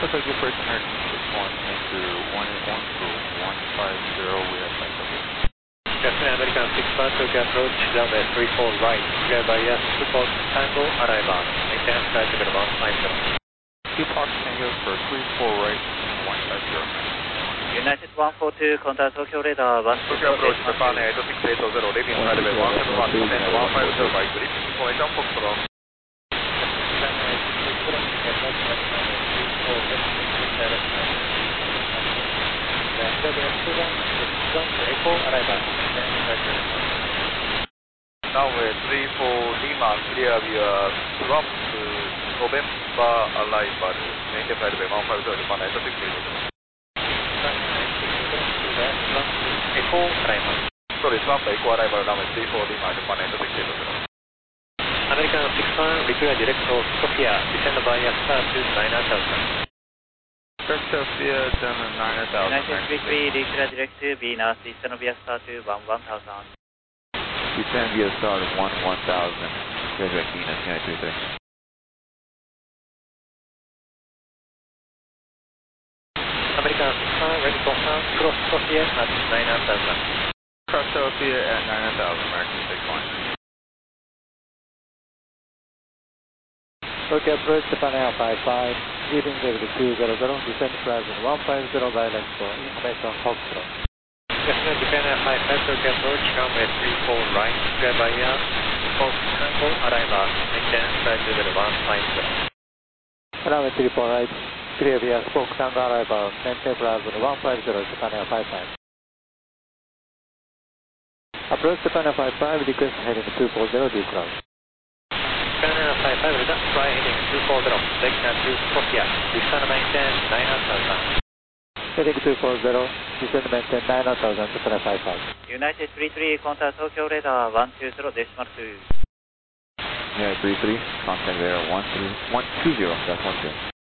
Pacific Bridge American 61 came through 181 for 150, we have flight coverage. Japan American 61, Tokyo approach, runway 34 right, clear by Support Tango, arrival, maintain flight level 150. Park Tango for 34 right, 150. United 142, contact Tokyo radar 120. Tokyo approach, Japan 86880, leaving flight level 171, descend 150 by grip, information Foxtrot. Runway 34 Lima, clear via Trump, November arrival, maintain flight level 150, Japan 86880. Echo arrival. Sorry, Trump Echo arrival, runway 34 Lima, Japan 86880. American 61, declare direct to Sofia, descend via star to 9000. Direct Sophia, German 9000. United 33, declare direct to Venus, eastern via star to 1000. Descend via star to 1000, clear direct Venus, United 33. American 61, ready for hand, cross Sofia at 9000. Cross Sophia at 9000, American 61. Tokyo approach, Japan Air 55, leaving level 200, descend horizon 150 direct for information Foxtrot. Japan Air 55, Tokyo approach, runway 34 right, clear by Support Tango, arrival, maintain flight level 150. Runway 34 right, clear via Spoke Tango arrival, maintain horizon 150, Japan Air 55. Approach Japan Air 55, request heading 240, decline. Japan Air 55, return fly heading 240, signal to Sofia, descend maintain 9000. Heading 240, descend maintain 9000, Japan Air 55. United 33, contact Tokyo radar 120, decimal 2. United 33, contact there 120, that's 12.